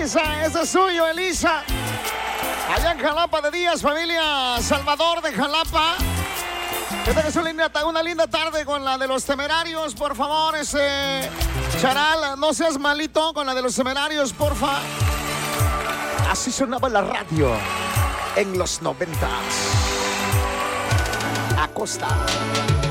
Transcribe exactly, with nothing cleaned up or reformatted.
Elisa, ese es suyo, Elisa. Allá en Jalapa de Díaz, familia Salvador de Jalapa. Que tengas una linda, una linda tarde con la de los Temerarios, por favor, ese Charal, no seas malito con la de los Temerarios, porfa. Así sonaba la radio en los noventas. Acosta.